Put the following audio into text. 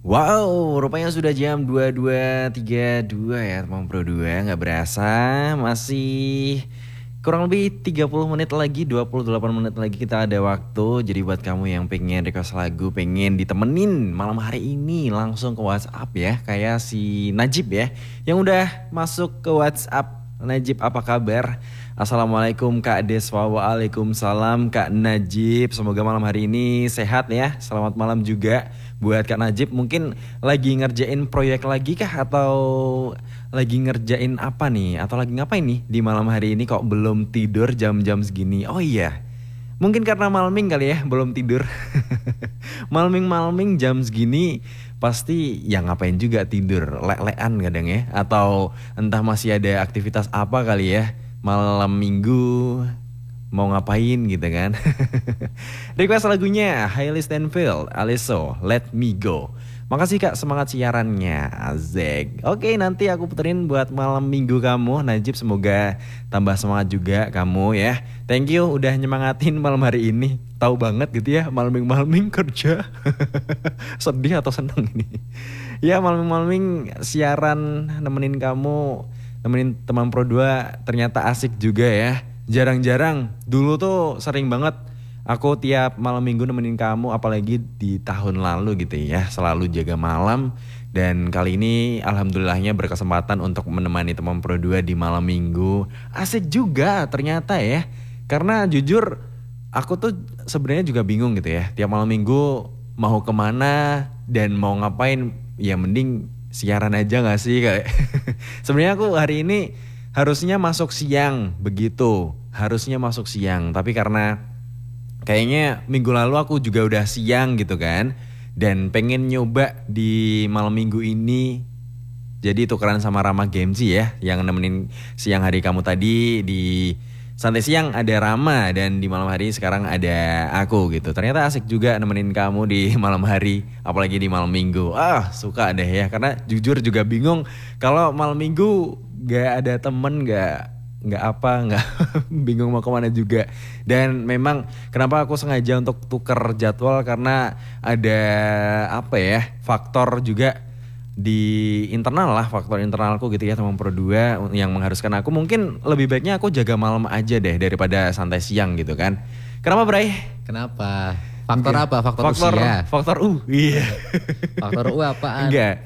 Wow, rupanya sudah jam 22.32 ya teman Pro 2. Nggak berasa, masih kurang lebih 30 menit lagi, 28 menit lagi kita ada waktu. Jadi buat kamu yang pengen request lagu, pengen ditemenin malam hari ini, langsung ke WhatsApp ya. Kayak si Najib ya, yang udah masuk ke WhatsApp. Najib, apa kabar? Assalamualaikum Kak Deswa, waalaikumsalam Kak Najib. Semoga malam hari ini sehat ya. Selamat malam juga buat Kak Najib. Mungkin lagi ngerjain proyek lagi kah? Atau lagi ngerjain apa nih? Atau lagi ngapain nih di malam hari ini kok belum tidur jam-jam segini? Oh iya, mungkin karena malming kali ya, belum tidur. Malming-malming jam segini pasti ya ngapain juga tidur, lek-lekan kadang ya. Atau entah masih ada aktivitas apa kali ya, malam minggu mau ngapain gitu kan. Request lagunya Hailey Steinfeld, Alesso, Let Me Go. Makasih Kak, semangat siarannya, Azek. Oke, nanti aku puterin buat malam minggu kamu Najib. Semoga tambah semangat juga kamu ya. Thank you udah nyemangatin malam hari ini. Tahu banget gitu ya, malming-malming kerja. Sedih atau seneng ini? Ya, malming-malming siaran nemenin kamu, nemenin teman Pro 2 ternyata asik juga ya. Jarang-jarang, dulu tuh sering banget aku tiap malam minggu nemenin kamu, apalagi di tahun lalu gitu ya, selalu jaga malam. Dan kali ini alhamdulillahnya berkesempatan untuk menemani teman Pro 2 di malam minggu. Asik juga ternyata ya. Karena jujur aku tuh sebenarnya juga bingung gitu ya. Tiap malam minggu mau kemana dan mau ngapain, ya mending siaran aja gak sih kayak. Sebenarnya aku hari ini harusnya masuk siang begitu. Harusnya masuk siang, tapi karena kayaknya minggu lalu aku juga udah siang gitu kan. Dan pengen nyoba di malam minggu ini. Jadi tukeran sama Rama Gemzi ya, yang nemenin siang hari kamu tadi. Di santai siang ada Rama, dan di malam hari sekarang ada aku gitu. Ternyata asik juga nemenin kamu di malam hari, apalagi di malam minggu. Suka deh ya, karena jujur juga bingung kalau malam minggu gak ada temen, nggak bingung mau kemana juga. Dan memang kenapa aku sengaja untuk tuker jadwal, karena ada apa ya, faktor juga di internal lah, faktor internalku gitu ya teman Pro 2 yang mengharuskan aku mungkin lebih baiknya aku jaga malam aja deh daripada santai siang gitu kan. Kenapa Bray? Kenapa? Faktor apa? Faktor Faktor usia? faktor iya. Faktor U apaan? Enggak.